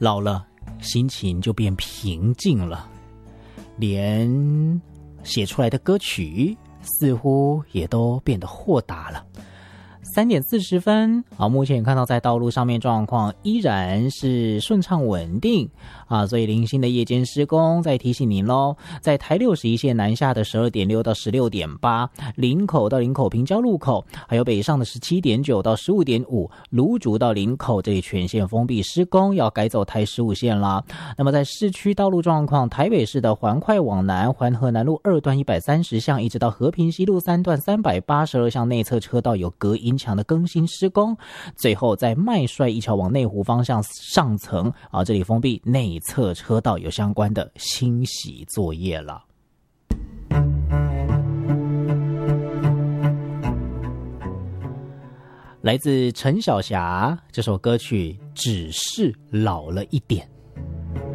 老了，心情就变平静了，连写出来的歌曲似乎也都变得豁达了。3点40分，目前看到在道路上面状况依然是顺畅稳定所以零星的夜间施工再提醒您咯，在台61线南下的12点6到16点8，林口到林口平交路口，还有北上的17点9到15点5，芦竹到林口这里全线封闭施工，要改走台15线啦。那么在市区道路状况，台北市的环快往南，环河南路2段130巷一直到和平西路3段382巷内侧车道有隔音墙的更新施工，最后在麦帅一桥往内湖方向上层这里封闭内侧车道有相关的清洗作业了。来自陈小霞这首歌曲《只是老了一点》。